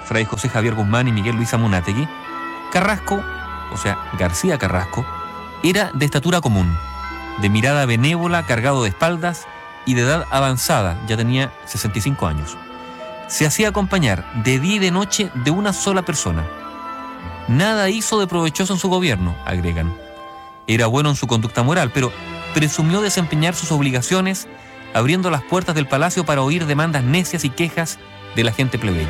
Fray José Javier Guzmán y Miguel Luis Amunátegui, Carrasco, o sea, García Carrasco, era de estatura común, de mirada benévola, cargado de espaldas y de edad avanzada, ya tenía 65 años. Se hacía acompañar de día y de noche de una sola persona. Nada hizo de provechoso en su gobierno, agregan. Era bueno en su conducta moral, pero presumió desempeñar sus obligaciones abriendo las puertas del palacio para oír demandas necias y quejas de la gente plebeya.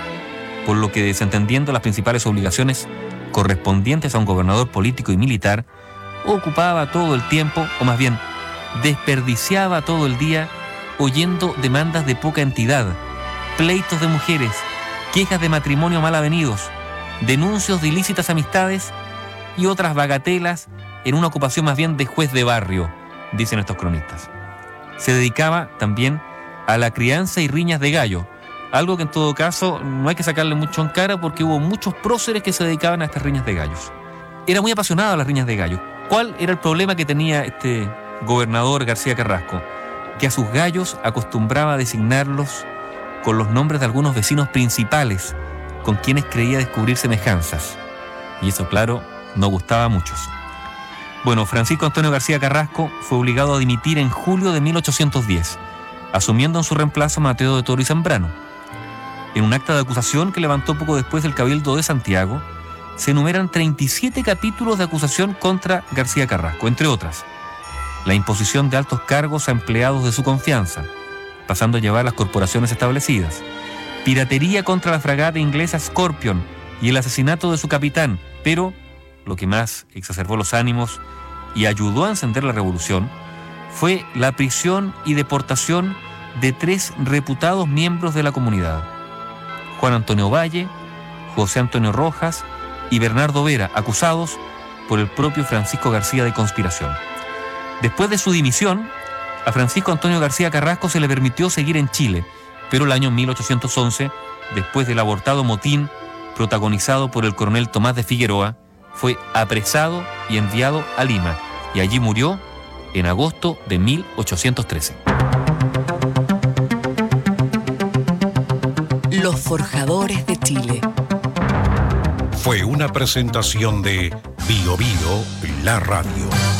Por lo que, desentendiendo las principales obligaciones correspondientes a un gobernador político y militar, ocupaba todo el tiempo, o más bien, desperdiciaba todo el día oyendo demandas de poca entidad, pleitos de mujeres, quejas de matrimonio mal avenidos, denuncios de ilícitas amistades y otras bagatelas en una ocupación más bien de juez de barrio, dicen estos cronistas. Se dedicaba también a la crianza y riñas de gallo, algo que en todo caso no hay que sacarle mucho en cara porque hubo muchos próceres que se dedicaban a estas riñas de gallos. Era muy apasionado a las riñas de gallos. ¿Cuál era el problema que tenía este gobernador García Carrasco? Que a sus gallos acostumbraba a designarlos con los nombres de algunos vecinos principales con quienes creía descubrir semejanzas. Y eso, claro, no gustaba a muchos. Bueno, Francisco Antonio García Carrasco fue obligado a dimitir en julio de 1810, asumiendo en su reemplazo a Mateo de Toro y Zambrano. En un acta de acusación que levantó poco después el Cabildo de Santiago, se enumeran 37 capítulos de acusación contra García Carrasco, entre otras: la imposición de altos cargos a empleados de su confianza, pasando a llevar las corporaciones establecidas, piratería contra la fragata inglesa Scorpion y el asesinato de su capitán, pero lo que más exacerbó los ánimos y ayudó a encender la revolución fue la prisión y deportación de 3 reputados miembros de la comunidad: Juan Antonio Valle, José Antonio Rojas y Bernardo Vera, acusados por el propio Francisco García de conspiración. Después de su dimisión, a Francisco Antonio García Carrasco se le permitió seguir en Chile, pero el año 1811, después del abortado motín protagonizado por el coronel Tomás de Figueroa, fue apresado y enviado a Lima, y allí murió en agosto de 1813. Los Forjadores de Chile. Fue una presentación de Bio Bio, la radio.